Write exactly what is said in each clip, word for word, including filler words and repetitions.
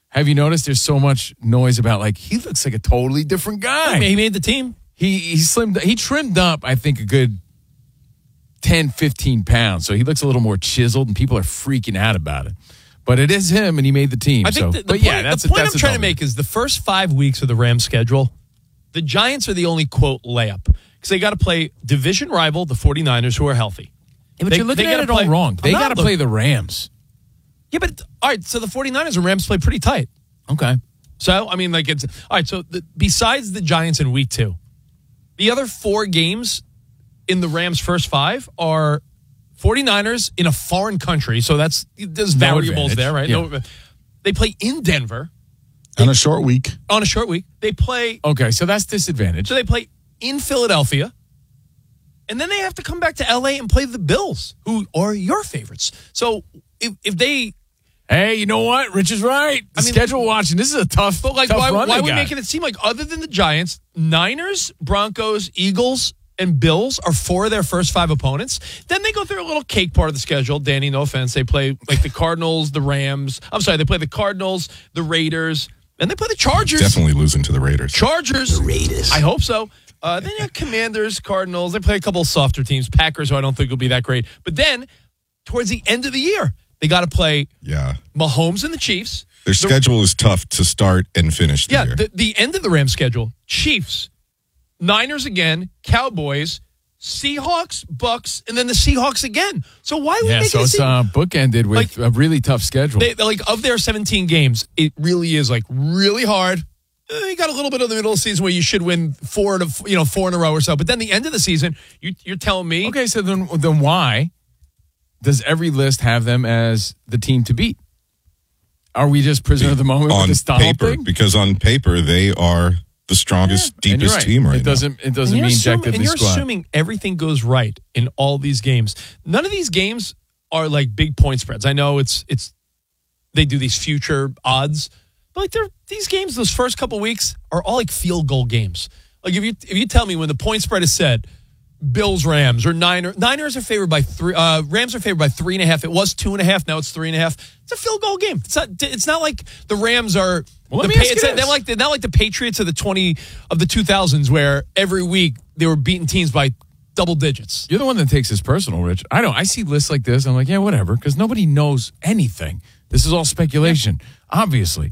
have you noticed there's so much noise about, like, he looks like a totally different guy. He made the team. He he slimmed, he trimmed up, I think, a good ten, fifteen pounds. So he looks a little more chiseled, and people are freaking out about it. But it is him, and he made the team. I think so. the, the but point, yeah, that's the point that's I'm trying to make is the first five weeks of the Rams schedule, the Giants are the only, quote, layup. Because they got to play division rival, the 49ers, who are healthy. Yeah, but they, you're looking at it play, all wrong. They got to play the Rams. Yeah, but, all right, so the 49ers and Rams play pretty tight. Okay. So, I mean, like, it's, all right, so the, besides the Giants in week two, the other four games in the Rams' first five are 49ers in a foreign country. So that's, there's No variables advantage. there, right? Yeah. No, they play in Denver. On a short week. On a short week. They play. Okay, so that's disadvantage. So they play in Philadelphia. And then they have to come back to L A and play the Bills, who are your favorites. So if, if they. Hey, you know what? Rich is right. The I mean, schedule watching. This is a tough, but like, tough why, run why they are we got. making it seem like other than the Giants, Niners, Broncos, Eagles, and Bills are four of their first five opponents? Then they go through a little cake part of the schedule. Danny, no offense. They play like the Cardinals, the Rams. I'm sorry, they play the Cardinals, the Raiders, and they play the Chargers. Definitely losing to the Raiders. Chargers. The Raiders. I hope so. Uh, then you have Commanders, Cardinals. They play a couple of softer teams. Packers, who I don't think will be that great. But then, towards the end of the year, they got to play Yeah. Mahomes and the Chiefs. Their The- schedule is tough to start and finish the Yeah, year. the, the end of the Rams schedule, Chiefs, Niners again, Cowboys, Seahawks, Bucks, and then the Seahawks again. So why would Yeah, they so make it it's seem- uh, bookended with Like- a really tough schedule. they, like of their seventeen games, it really is like really hard. Uh, you got a little bit of the middle of the season where you should win four to you know four in a row or so, but then the end of the season, you, you're telling me Okay, so then then why does every list have them as the team to beat? Are we just prisoner of the moment with on the style paper, thing? because on paper they are the strongest, And you're deepest right. team right it doesn't, It doesn't And mean you're assuming, Jack and Diddley you're squad. assuming everything goes right in all these games. None of these games are like big point spreads. I know it's it's they do these future odds, but like they're these games, those first couple weeks are all like field goal games. Like if you if you tell me when the point spread is set, Bills Rams or Niners Niners are favored by three. Uh, Rams are favored by three and a half. It was two and a half. Now it's three and a half. It's a field goal game. It's not. It's not like the Rams are. Well, let the me Pa- ask you it's not, this. they're like they're not like the Patriots of the twenty of the two thousands where every week they were beating teams by double digits. You're the one that takes this personal, Rich. I don't. I see lists like this. I'm like, yeah, whatever, because nobody knows anything. This is all speculation. Obviously,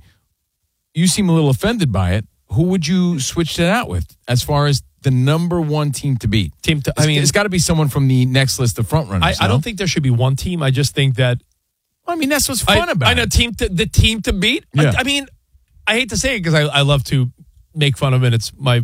you seem a little offended by it. Who would you switch that out with as far as the number one team to beat? Team to, I It's- mean, it's got to be someone from the next list of front runners. I, I no? don't think there should be one team. I just think that Well, I mean, that's what's fun I, about I know it. team to, the team to beat. Yeah. I, I mean, I hate to say it because I, I love to make fun of it. It's my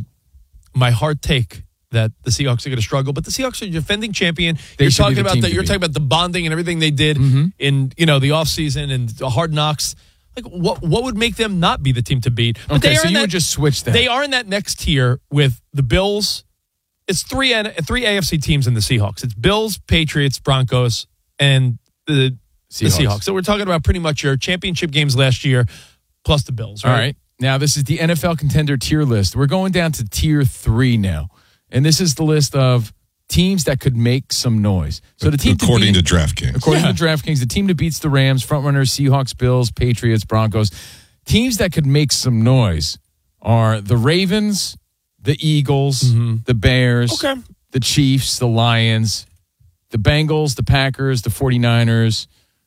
my hard take that the Seahawks are going to struggle, but the Seahawks are defending champion. They you're should be talking the about team the, to you're beat. talking about the bonding and everything they did Mm-hmm. in you know the offseason and the hard knocks. Like what what would make them not be the team to beat? But Okay, they are so in you that, would just switch that. They are in that next tier with the Bills. It's three N- three A F C teams in the Seahawks. It's Bills, Patriots, Broncos, and the Seahawks. the Seahawks. So we're talking about pretty much your championship games last year plus the Bills. Right? All right. Now, this is the N F L contender tier list. We're going down to tier three now. And this is the list of teams that could make some noise. So the team according to, to beat, DraftKings. according Yeah. to DraftKings, the team that beats the Rams, frontrunners, Seahawks, Bills, Patriots, Broncos. Teams that could make some noise are the Ravens, the Eagles, the Bears, Okay. the Chiefs, the Lions, the Bengals, the Packers, the 49ers,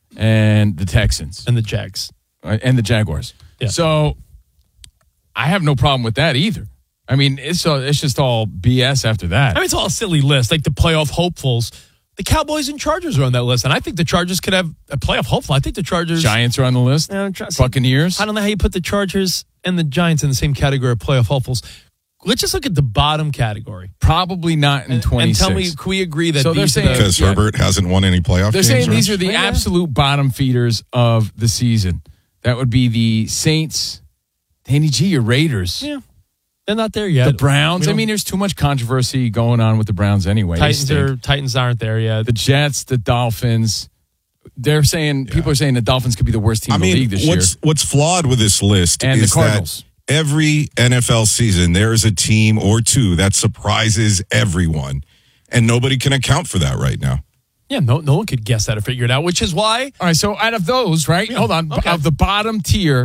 and the Texans. And the Jags. Uh, and the Jaguars. Yeah. So I have no problem with that either. I mean, it's uh, it's just all B S after that. I mean, it's all a silly list, like the playoff hopefuls. The Cowboys and Chargers are on that list, and I think the Chargers could have a playoff hopeful. I think the Chargers. Giants are on the list. Yeah, Gi- Buccaneers. I don't know how you put the Chargers and the Giants in the same category of playoff hopefuls. Let's just look at the bottom category. Probably not in And, twenty-six. and tell me, can we agree that So they're these are saying- the, Because Yeah. Herbert hasn't won any playoff They're games. saying these right? are the Yeah. absolute bottom feeders of the season. That would be the Saints, Danny G, your Raiders, Yeah. They're not there yet. the Browns. We I don't- mean, there's too much controversy going on with the Browns anyway. They Titans stink. are Titans aren't there yet. The Jets, the Dolphins. They're saying people are saying the Dolphins could be the worst team I in the mean, league this what's year. what's flawed with this list And the is Cardinals. that every N F L season there is a team or two that surprises everyone, and nobody can account for that right now. Yeah, no, no one could guess that or figure it out, which is why All right, so out of those, right? Hold on. Okay. Of the bottom tier,